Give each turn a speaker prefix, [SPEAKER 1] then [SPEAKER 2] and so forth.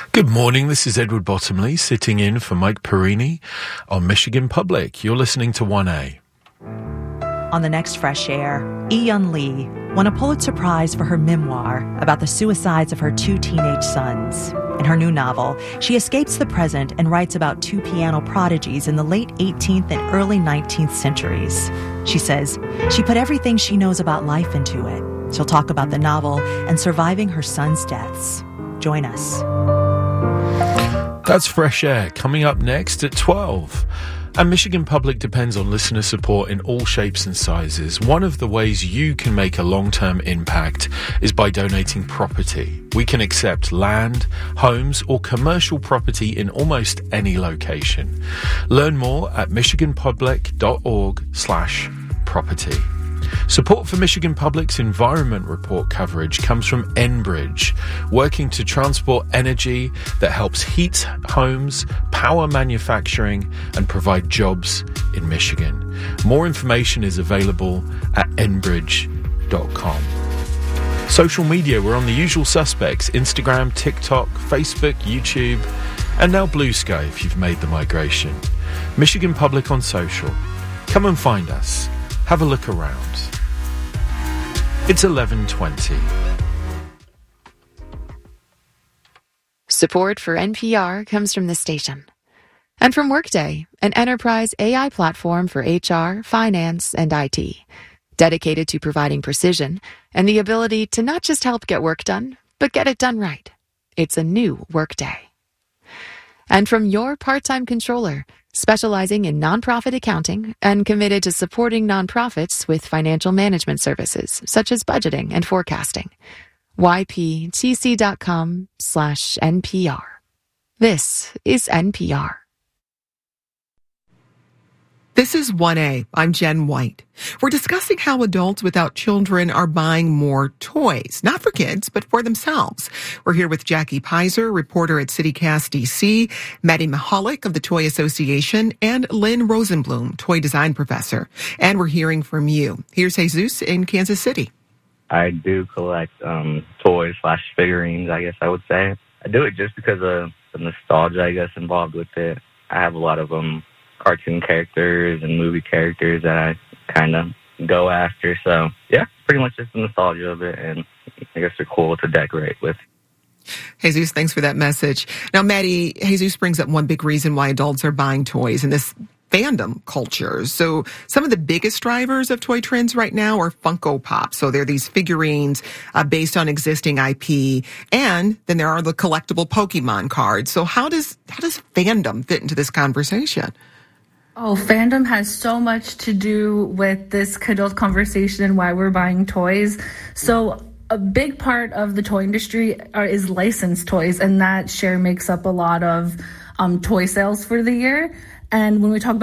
[SPEAKER 1] Good morning, this is Edward Bottomley sitting in for Mike Perini on Michigan Public. You're listening to 1A.
[SPEAKER 2] On the next Fresh Air, Eun Lee won a Pulitzer Prize for her memoir about the suicides of her two teenage sons. In her new novel, she escapes the present and writes about two piano prodigies in the late 18th and early 19th centuries. She says she put everything she knows about life into it. She'll talk about the novel and surviving her sons' deaths. Join us.
[SPEAKER 1] That's Fresh Air coming up next at 12. And Michigan Public depends on listener support in all shapes and sizes. One of the ways you can make a long-term impact is by donating property. We can accept land, homes, or commercial property in almost any location. Learn more at michiganpublic.org/property. Support for Michigan Public's Environment Report coverage comes from Enbridge, working to transport energy that helps heat homes, power manufacturing, and provide jobs in Michigan. More information is available at enbridge.com. Social media, we're on the usual suspects: Instagram, TikTok, Facebook, YouTube, and now Blue Sky if you've made the migration. Michigan Public on social. Come and find us. Have a look around. It's 11:20.
[SPEAKER 3] Support for NPR comes from the station. And from Workday, an enterprise AI platform for HR, finance, and IT. Dedicated to providing precision and the ability to not just help get work done, but get it done right. It's a new Workday. And from your part-time controller, specializing in nonprofit accounting and committed to supporting nonprofits with financial management services, such as budgeting and forecasting. yptc.com/NPR. This is NPR.
[SPEAKER 4] This is 1A. I'm Jen White. We're discussing how adults without children are buying more toys, not for kids, but for themselves. We're here with Jackie Pizer, reporter at CityCast DC, Maddie Mahalik of the Toy Association, and Lynn Rosenblum, toy design professor. And we're hearing from you. Here's Jesus in Kansas City.
[SPEAKER 5] I do collect toys/figurines, I guess I would say. I do it just because of the nostalgia, I guess, involved with it. I have a lot of cartoon characters and movie characters that I kind of go after. So, yeah, pretty much just the nostalgia of it, and I guess they're cool to decorate with.
[SPEAKER 4] Jesus, thanks for that message. Now, Maddie, Jesus brings up one big reason why adults are buying toys and this fandom culture. So some of the biggest drivers of toy trends right now are Funko Pop. So they're these figurines based on existing IP. And then there are the collectible Pokemon cards. So how does fandom fit into this conversation?
[SPEAKER 6] Oh, fandom has so much to do with this adult conversation and why we're buying toys. So a big part of the toy industry is licensed toys, and that share makes up a lot of toy sales for the year. And when we talk